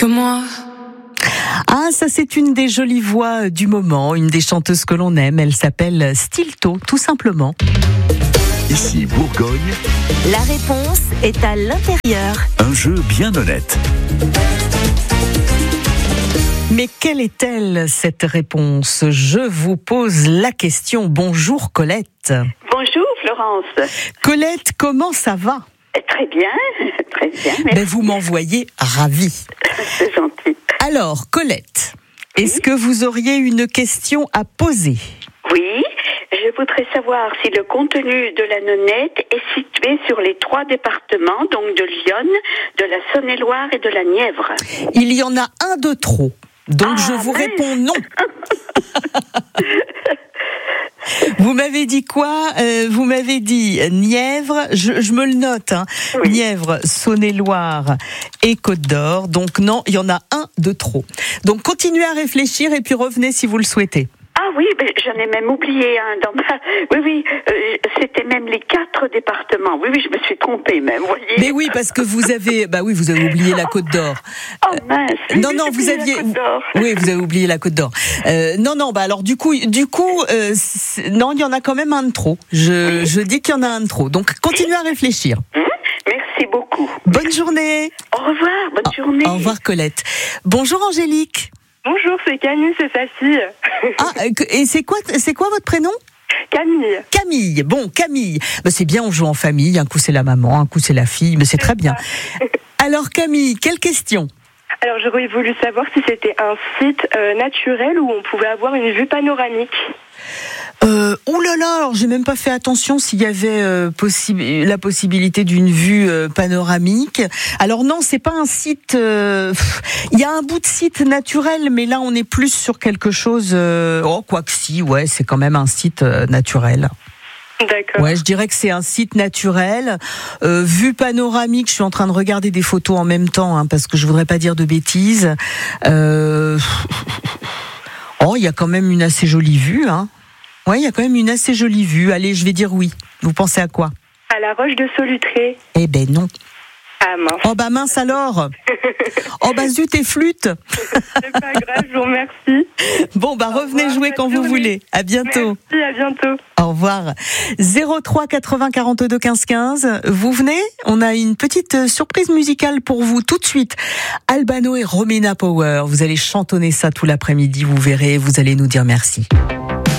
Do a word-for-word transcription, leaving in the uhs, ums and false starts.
que moi. Ah, ça c'est une des jolies voix du moment, une des chanteuses que l'on aime. Elle s'appelle Stilto, tout simplement. Ici Bourgogne. La réponse est à l'intérieur. Un jeu bien honnête. Mais quelle est-elle, cette réponse ? Je vous pose la question. Bonjour Colette. Bonjour Florence. Colette, comment ça va ? Très bien, très bien. Merci. Ben, vous m'envoyez ravie. C'est gentil. Alors, Colette, Oui. est-ce que vous auriez une question à poser ? Oui, je voudrais savoir si le contenu de la nonnette est situé sur les trois départements, donc de l'Yonne, de la Saône-et-Loire et de la Nièvre. Il y en a un de trop, donc Ah, je vous mince. réponds non. Vous m'avez dit quoi ? euh, Vous m'avez dit Nièvre, je, je me le note, hein. Oui. Nièvre, Saône-et-Loire et Côte-d'Or. Donc non, il y en a un de trop. Donc continuez à réfléchir et puis revenez si vous le souhaitez. Ah oui, ben, j'en ai même oublié un dans ma... Oui, oui, euh, c'était même les quatre départements. Oui, oui, je me suis trompée même, vous voyez. Mais oui, parce que vous avez, bah oui, vous avez oublié la Côte d'Or. Oh mince. Non, oui, non, j'ai vous oublié la aviez, Côte d'Or. oui, vous avez oublié la Côte d'Or. Euh, non, non, bah alors du coup, du coup, euh, c'est- non, il y en a quand même un de trop. Je, je dis qu'il y en a un de trop. Donc continuez à réfléchir. Hum, Merci beaucoup. Bonne journée. Au revoir, bonne journée. Au revoir Colette. Bonjour Angélique. Bonjour, c'est Camille, c'est sa fille. Ah, et c'est quoi, c'est quoi votre prénom ? Camille. Camille. Bon, Camille. Bah, c'est bien, on joue en famille. Un coup c'est la maman, un coup c'est la fille, mais c'est très bien. Alors Camille, quelle question ? Alors j'aurais voulu savoir si c'était un site euh, naturel où on pouvait avoir une vue panoramique. Euh, ouh là là, alors j'ai même pas fait attention s'il y avait euh, possi- la possibilité d'une vue euh, panoramique. Alors non, c'est pas un site. euh, pff, Il y a un bout de site naturel, mais là on est plus sur quelque chose. Euh, oh, quoi que si, ouais, c'est quand même un site euh, naturel. D'accord. Ouais, je dirais que c'est un site naturel. Euh, vue panoramique, je suis en train de regarder des photos en même temps, hein, parce que je voudrais pas dire de bêtises. Euh... Oh, il y a quand même une assez jolie vue, hein. Ouais, il y a quand même une assez jolie vue. Allez, je vais dire oui. Vous pensez à quoi ? À la Roche de Solutré. Eh ben non. Ah mince. Oh bah mince alors. Oh bah zut et flûte. C'est pas grave, je vous remercie. Bon bah Au revenez revoir, jouer bonne quand vous journée. voulez. À bientôt. Merci, à bientôt. Au revoir. zéro trois quatre-vingts quarante-deux quinze quinze. Vous venez ? On a une petite surprise musicale pour vous tout de suite. Albano et Romina Power. Vous allez chantonner ça tout l'après-midi. Vous verrez. Vous allez nous dire merci.